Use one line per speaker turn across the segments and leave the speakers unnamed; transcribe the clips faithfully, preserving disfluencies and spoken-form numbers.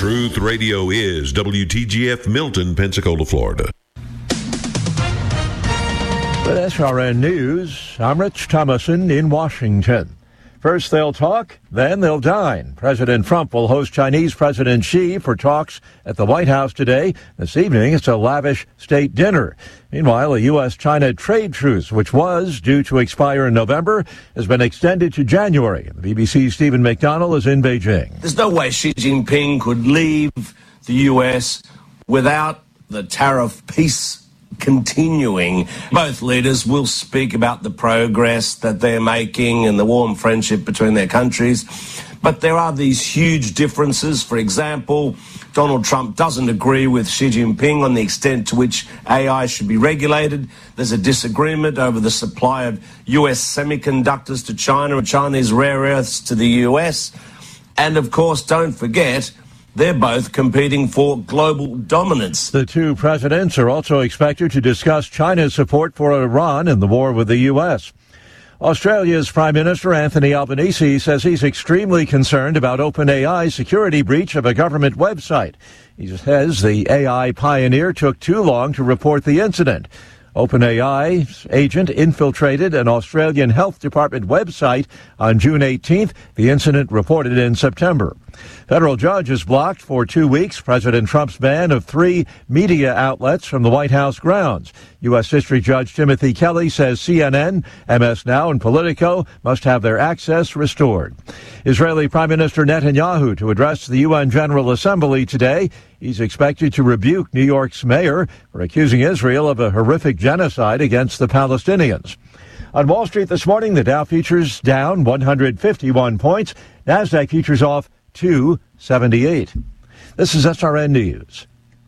Truth Radio is W T G F Milton, Pensacola, Florida.
With S R N News, I'm Rich Thomason in Washington. First they'll talk, then they'll dine. President Trump will host Chinese President Xi for talks at the White House today. This evening, it's a lavish state dinner. Meanwhile, a U S China trade truce, which was due to expire in November, has been extended to January. The B B C's Stephen McDonnell is in Beijing.
There's no way Xi Jinping could leave the U S without the tariff peace continuing. Both leaders will speak about the progress that they're making and the warm friendship between their countries. But there are these huge differences. For example, Donald Trump doesn't agree with Xi Jinping on the extent to which A I should be regulated. There's a disagreement over the supply of U S semiconductors to China and Chinese rare earths to the U S. And of course, don't forget, they're both competing for global dominance.
The two presidents are also expected to discuss China's support for Iran in the war with the U S. Australia's Prime Minister Anthony Albanese says he's extremely concerned about OpenAI's security breach of a government website. He says the A I pioneer took too long to report the incident. OpenAI's agent infiltrated an Australian Health Department website on June eighteenth. The incident reported in September. Federal judge has blocked for two weeks President Trump's ban of three media outlets from the White House grounds. U S. District Judge Timothy Kelly says C N N, M S Now, and Politico must have their access restored. Israeli Prime Minister Netanyahu to address the U N General Assembly today. He's expected to rebuke New York's mayor for accusing Israel of a horrific genocide against the Palestinians. On Wall Street this morning, the Dow futures down one hundred fifty-one points. NASDAQ futures off two seventy-eight. This is S R N News.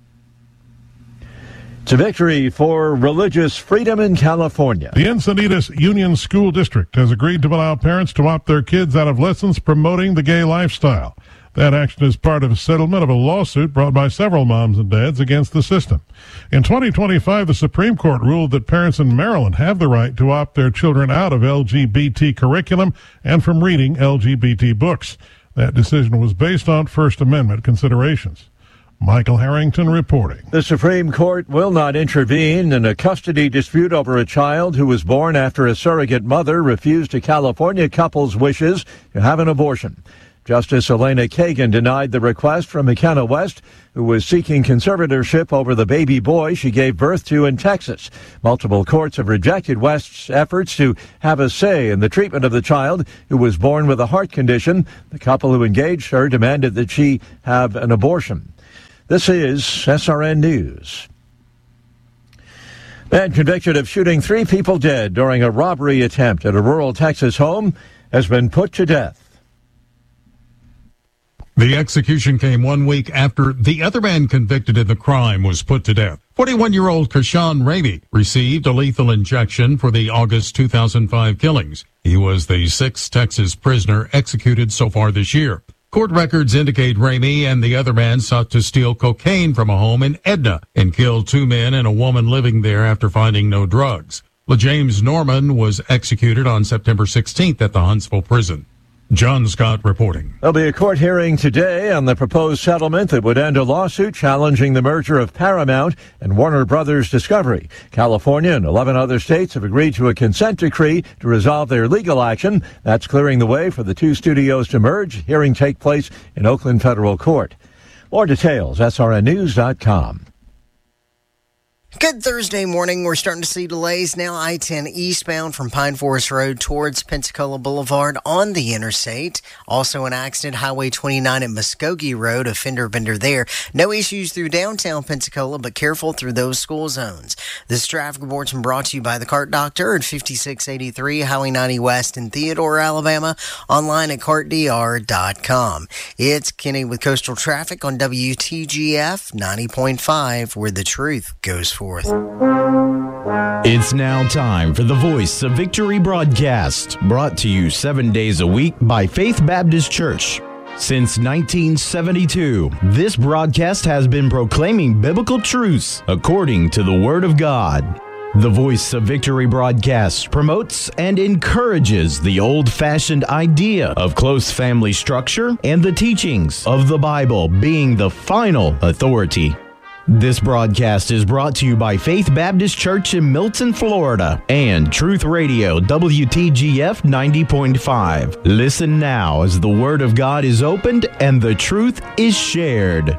It's a victory for religious freedom in California.
The Encinitas Union School District has agreed to allow parents to opt their kids out of lessons promoting the gay lifestyle. That action is part of a settlement of a lawsuit brought by several moms and dads against the system. In twenty twenty-five, the Supreme Court ruled that parents in Maryland have the right to opt their children out of L G B T curriculum and from reading L G B T books. That decision was based on First Amendment considerations. Michael Harrington reporting.
The Supreme Court will not intervene in a custody dispute over a child who was born after a surrogate mother refused a California couple's wishes to have an abortion. Justice Elena Kagan denied the request from McKenna West, who was seeking conservatorship over the baby boy she gave birth to in Texas. Multiple courts have rejected West's efforts to have a say in the treatment of the child, who was born with a heart condition. The couple who engaged her demanded that she have an abortion. This is S R N News. Man convicted of shooting three people dead during a robbery attempt at a rural Texas home has been put to death.
The execution came one week after the other man convicted in the crime was put to death. forty-one-year-old Kashawn Ramey received a lethal injection for the August two thousand five killings. He was the sixth Texas prisoner executed so far this year. Court records indicate Ramey and the other man sought to steal cocaine from a home in Edna and killed two men and a woman living there after finding no drugs. LaJames Norman was executed on September sixteenth at the Huntsville prison. John Scott reporting.
There'll be a court hearing today on the proposed settlement that would end a lawsuit challenging the merger of Paramount and Warner Brothers Discovery. California and eleven other states have agreed to a consent decree to resolve their legal action. That's clearing the way for the two studios to merge. Hearing take place in Oakland Federal Court. More details, S R N news dot com.
Good Thursday morning. We're starting to see delays now. I ten eastbound from Pine Forest Road towards Pensacola Boulevard on the interstate. Also an accident, Highway twenty-nine at Muskogee Road, a fender bender there. No issues through downtown Pensacola, but careful through those school zones. This traffic report's been brought to you by the Cart Doctor at fifty-six eighty-three Highway ninety West in Theodore, Alabama. Online at cart d r dot com. It's Kenny with Coastal Traffic on W T G F ninety point five, where the truth goes forth.
It's now time for the Voice of Victory broadcast, brought to you seven days a week by Faith Baptist Church. Since nineteen seventy-two, this broadcast has been proclaiming biblical truths according to the Word of God. The Voice of Victory broadcast promotes and encourages the old-fashioned idea of close family structure and the teachings of the Bible being the final authority. This broadcast is brought to you by Faith Baptist Church in Milton, Florida, and Truth Radio W T G F ninety point five. Listen now as the Word of God is opened and the truth is shared.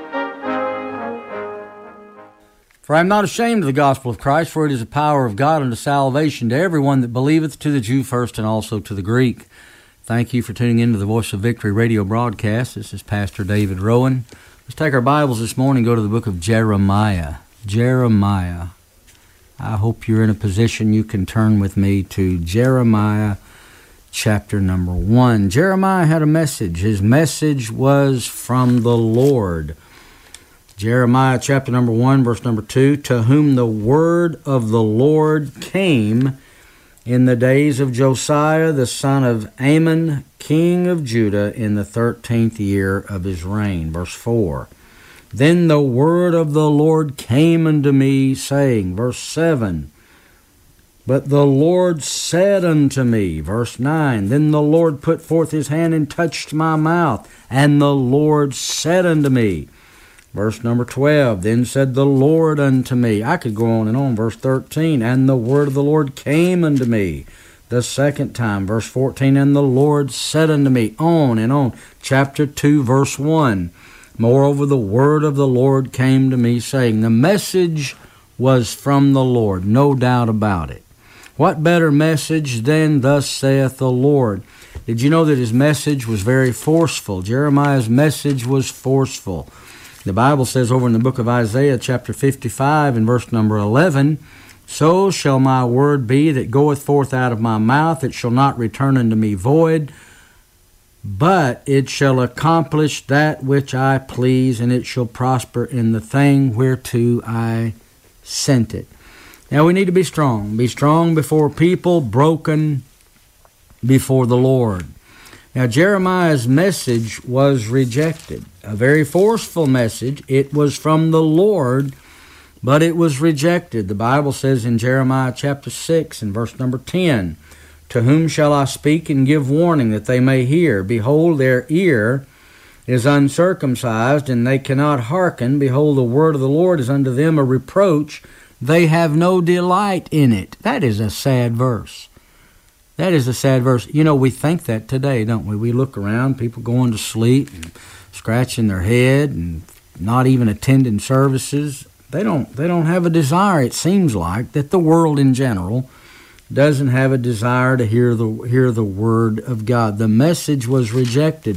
For I am not ashamed of the gospel of Christ, for it is the power of God unto salvation to everyone that believeth, to the Jew first and also to the Greek. Thank you for tuning in to the Voice of Victory radio broadcast. This is Pastor David Rowan. Let's take our Bibles this morning and go to the book of Jeremiah. Jeremiah. I hope you're in a position you can turn with me to Jeremiah chapter number one. Jeremiah had a message. His message was from the Lord. Jeremiah chapter number one, verse number two, to whom the word of the Lord came in the days of Josiah the son of Amon, king of Judah, in the thirteenth year of his reign. Verse four, then the word of the Lord came unto me, saying, verse seven, but the Lord said unto me, verse nine, then the Lord put forth his hand and touched my mouth, and the Lord said unto me, verse number twelve, then said the Lord unto me. I could go on and on. Verse thirteen, and the word of the Lord came unto me the second time. Verse fourteen, and the Lord said unto me. On and on. Chapter two, verse one. Moreover, the word of the Lord came to me, saying, the message was from the Lord, no doubt about it. What better message than thus saith the Lord? Did you know that his message was very forceful? Jeremiah's message was forceful. The Bible says over in the book of Isaiah, chapter fifty-five, and verse number eleven, so shall my word be that goeth forth out of my mouth, it shall not return unto me void, but it shall accomplish that which I please, and it shall prosper in the thing whereto I sent it. Now we need to be strong. Be strong before people, broken before the Lord. Now, Jeremiah's message was rejected. A very forceful message. It was from the Lord, but it was rejected. The Bible says in Jeremiah chapter six and verse number ten, to whom shall I speak and give warning that they may hear? Behold, their ear is uncircumcised, and they cannot hearken. Behold, the word of the Lord is unto them a reproach. They have no delight in it. That is a sad verse. That is a sad verse. You know, we think that today, don't we? We look around, people going to sleep and scratching their head and not even attending services. They don't they don't have a desire, it seems like, that the world in general doesn't have a desire to hear the hear the word of God. The message was rejected.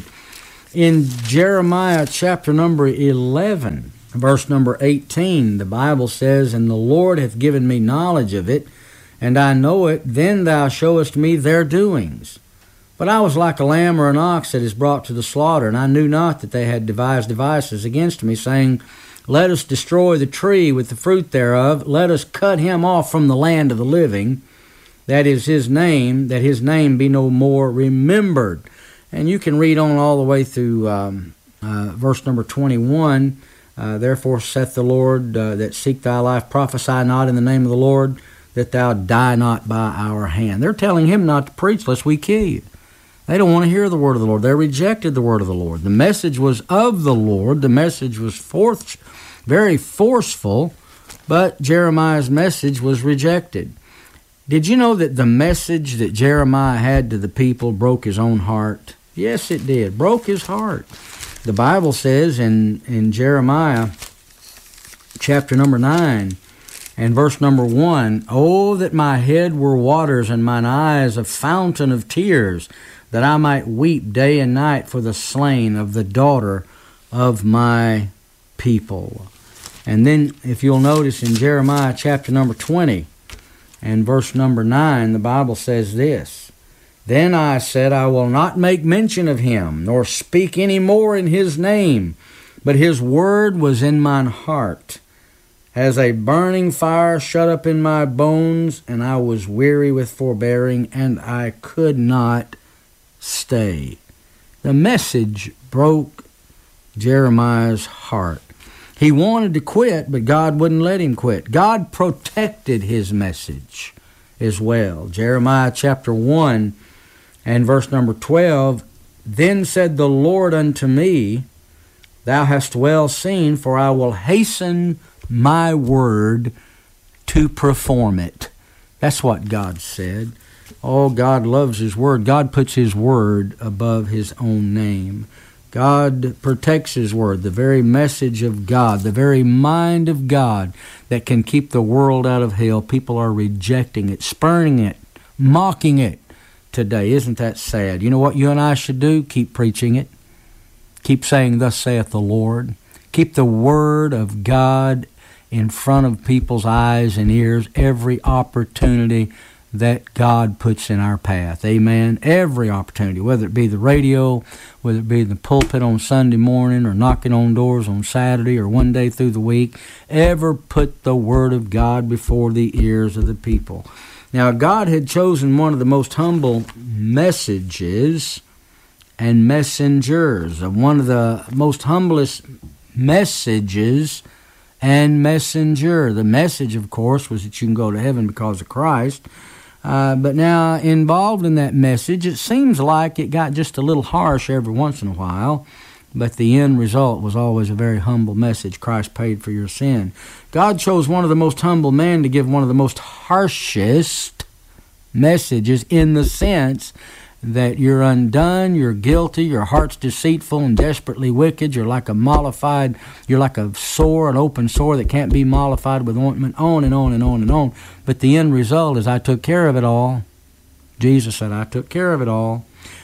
In Jeremiah chapter number eleven, verse number eighteen, the Bible says, and the Lord hath given me knowledge of it, and I know it, then thou showest me their doings. But I was like a lamb or an ox that is brought to the slaughter, and I knew not that they had devised devices against me, saying, let us destroy the tree with the fruit thereof, let us cut him off from the land of the living, that is his name, that his name be no more remembered. And you can read on all the way through um, uh, verse number twenty-one, uh, therefore saith the Lord uh, that seek thy life, prophesy not in the name of the Lord, that thou die not by our hand. They're telling him not to preach lest we kill you. They don't want to hear the word of the Lord. They rejected the word of the Lord. The message was of the Lord. The message was forth, very forceful, but Jeremiah's message was rejected. Did you know that the message that Jeremiah had to the people broke his own heart? Yes, it did. Broke his heart. The Bible says in, in Jeremiah chapter number nine, and verse number one, oh, that my head were waters and mine eyes a fountain of tears, that I might weep day and night for the slain of the daughter of my people. And then, if you'll notice in Jeremiah chapter number twenty and verse number nine, the Bible says this, then I said, I will not make mention of him, nor speak any more in his name, but his word was in mine heart, as a burning fire shut up in my bones, and I was weary with forbearing, and I could not stay. The message broke Jeremiah's heart. He wanted to quit, but God wouldn't let him quit. God protected his message as well. Jeremiah chapter one and verse number twelve, Then said the Lord unto me, Thou hast well seen, for I will hasten my word to perform it. That's what God said. Oh, God loves his word. God puts his word above his own name. God protects his word, the very message of God, the very mind of God that can keep the world out of hell. People are rejecting it, spurning it, mocking it today. Isn't that sad? You know what you and I should do? Keep preaching it. Keep saying, Thus saith the Lord. Keep the word of God in front of people's eyes and ears every opportunity that God puts in our path. Amen. Every opportunity, whether it be the radio, whether it be the pulpit on Sunday morning, or knocking on doors on Saturday, or one day through the week, ever put the Word of God before the ears of the people. Now, God had chosen one of the most humble messages and messengers, one of the most humblest messages and messenger. The message, of course, was that you can go to heaven because of Christ. Uh, but now, involved in that message, it seems like it got just a little harsh every once in a while, but the end result was always a very humble message. Christ paid for your sin. God chose one of the most humble men to give one of the most harshest messages, in the sense that you're undone, you're guilty, your heart's deceitful and desperately wicked, you're like a mollified, you're like a sore, an open sore that can't be mollified with ointment, on and on and on and on. But the end result is, I took care of it all. Jesus said, I took care of it all.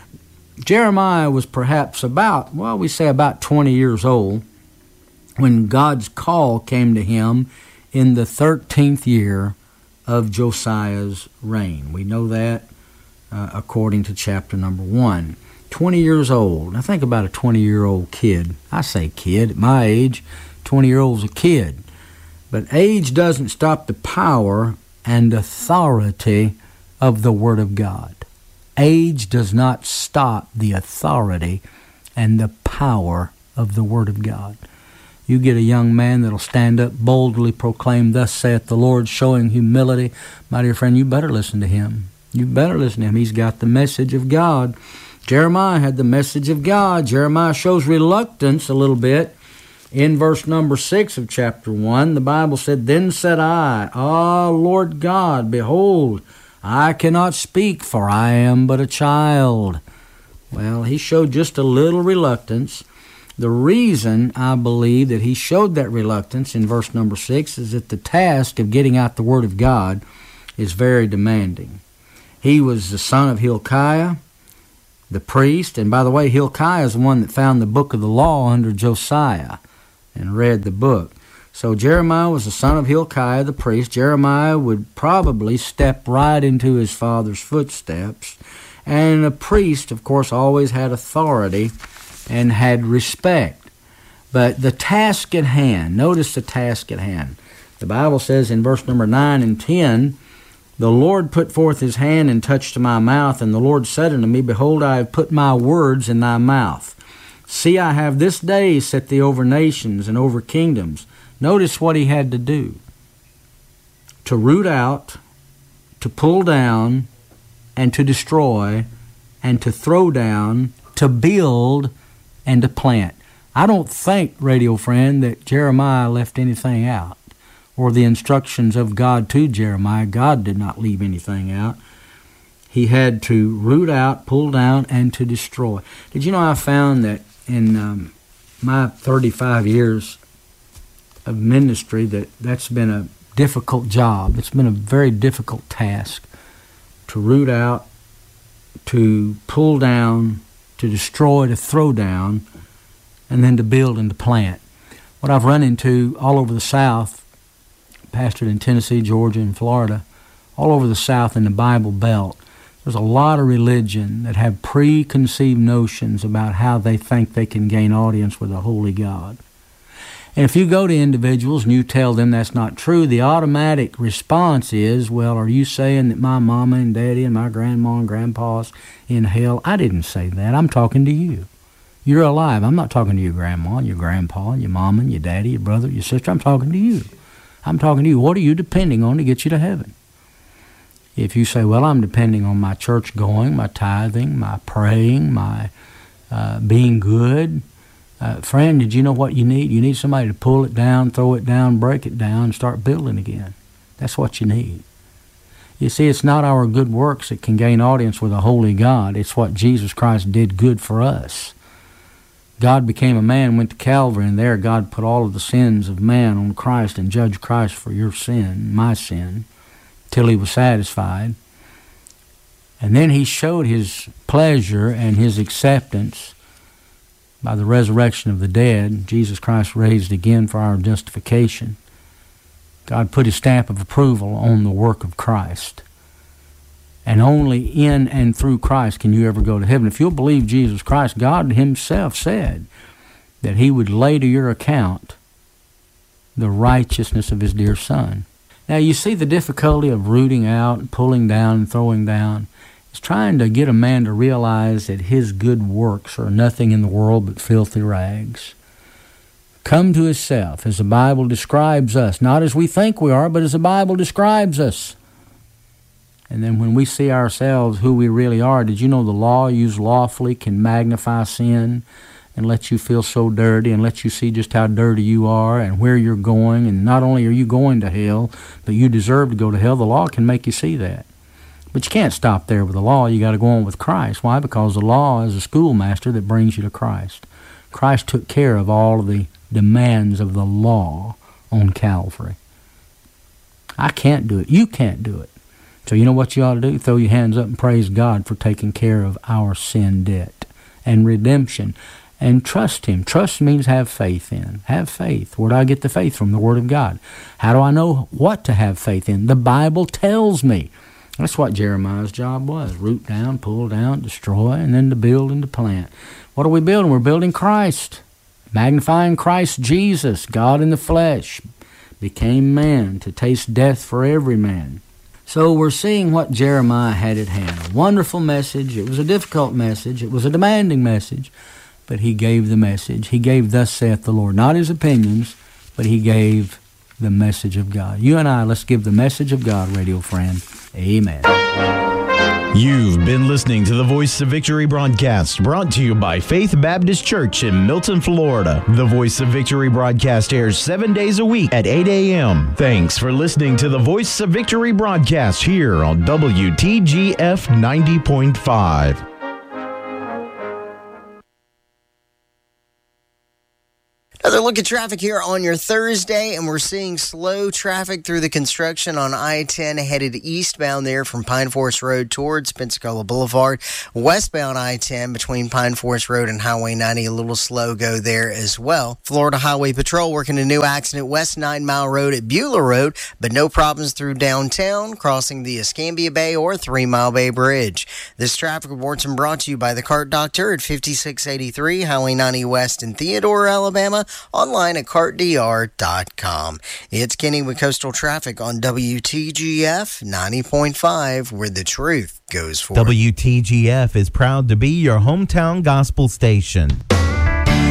Jeremiah was perhaps about, well, we say about twenty years old, when God's call came to him in the thirteenth year of Josiah's reign. We know that uh, according to chapter number one. twenty years old. Now think about a twenty-year-old kid. I say kid. At my age, twenty-year-old's a kid. But age doesn't stop the power and authority of the Word of God. Age does not stop the authority and the power of the Word of God. You get a young man that'll stand up, boldly proclaim, Thus saith the Lord, showing humility. My dear friend, you better listen to him. You better listen to him. He's got the message of God. Jeremiah had the message of God. Jeremiah shows reluctance a little bit. In verse number six of chapter one, the Bible said, Then said I, Ah, Lord God, behold, I cannot speak, for I am but a child. Well, he showed just a little reluctance. The reason I believe that he showed that reluctance in verse number six is that the task of getting out the Word of God is very demanding. He was the son of Hilkiah, the priest, and by the way, Hilkiah is the one that found the book of the law under Josiah and read the book. So Jeremiah was the son of Hilkiah, the priest. Jeremiah would probably step right into his father's footsteps. And a priest, of course, always had authority and had respect. But the task at hand, notice the task at hand. The Bible says in verse number nine and ten, The Lord put forth his hand and touched my mouth, and the Lord said unto me, Behold, I have put my words in thy mouth. See, I have this day set thee over nations and over kingdoms. Notice what he had to do. To root out, to pull down, and to destroy, and to throw down, to build, and to plant. I don't think, radio friend, that Jeremiah left anything out, or the instructions of God to Jeremiah. God did not leave anything out. He had to root out, pull down, and to destroy. Did you know I found that in um, my thirty-five years of ministry that that's been a difficult job. It's been a very difficult task to root out, to pull down, to destroy, to throw down, and then to build and to plant. What I've run into all over the South, pastored in Tennessee, Georgia, and Florida, all over the South in the Bible Belt, there's a lot of religion that have preconceived notions about how they think they can gain audience with a holy God. And if you go to individuals and you tell them that's not true, the automatic response is, well, are you saying that my mama and daddy and my grandma and grandpa's in hell? I didn't say that. I'm talking to you. You're alive. I'm not talking to your grandma, your grandpa, your mama, your daddy, your brother, your sister. I'm talking to you. I'm talking to you. What are you depending on to get you to heaven? If you say, well, I'm depending on my church going, my tithing, my praying, my uh, being good, uh, friend, did you know what you need? You need somebody to pull it down, throw it down, break it down, and start building again. That's what you need. You see, it's not our good works that can gain audience with a holy God. It's what Jesus Christ did good for us. God became a man, went to Calvary, and there God put all of the sins of man on Christ and judged Christ for your sin, my sin, till he was satisfied. And then he showed his pleasure and his acceptance by the resurrection of the dead. Jesus Christ raised again for our justification. God put his stamp of approval on the work of Christ. And only in and through Christ can you ever go to heaven. If you'll believe Jesus Christ, God himself said that he would lay to your account the righteousness of his dear Son. Now, you see the difficulty of rooting out and pulling down and throwing down. It's trying to get a man to realize that his good works are nothing in the world but filthy rags. Come to himself, as the Bible describes us, not as we think we are, but as the Bible describes us. And then when we see ourselves who we really are, did you know the law used lawfully can magnify sin and let you feel so dirty and let you see just how dirty you are and where you're going? And not only are you going to hell, but you deserve to go to hell. The law can make you see that. But you can't stop there with the law. You got to go on with Christ. Why? Because the law is a schoolmaster that brings you to Christ. Christ took care of all of the demands of the law on Calvary. I can't do it. You can't do it. So you know what you ought to do? Throw your hands up and praise God for taking care of our sin debt and redemption. And trust him. Trust means have faith in. Have faith. Where do I get the faith from? The Word of God. How do I know what to have faith in? The Bible tells me. That's what Jeremiah's job was. Root down, pull down, destroy, and then to build and to plant. What are we building? We're building Christ. Magnifying Christ Jesus, God in the flesh, became man to taste death for every man. So we're seeing what Jeremiah had at hand. A wonderful message. It was a difficult message. It was a demanding message. But he gave the message. He gave, thus saith the Lord. Not his opinions, but he gave the message of God. You and I, let's give the message of God, radio friend. Amen.
You've been listening to the Voice of Victory broadcast, brought to you by Faith Baptist Church in Milton, Florida. The Voice of Victory broadcast airs seven days a week at eight a.m. Thanks for listening to the Voice of Victory broadcast here on W T G F ninety point five.
Another look at traffic here on your Thursday, and we're seeing slow traffic through the construction on I ten headed eastbound there from Pine Forest Road towards Pensacola Boulevard. Westbound I ten between Pine Forest Road and Highway ninety, a little slow go there as well. Florida Highway Patrol working a new accident west Nine Mile Road at Beulah Road, but no problems through downtown, crossing the Escambia Bay or Three Mile Bay Bridge. This traffic report's been brought to you by the Cart Doctor at fifty-six eighty-three Highway ninety West in Theodore, Alabama. Online at cart d r dot com. It's Kenny with Coastal Traffic on W T G F ninety point five, where the truth goes forward.
W T G F is proud to be your hometown gospel station.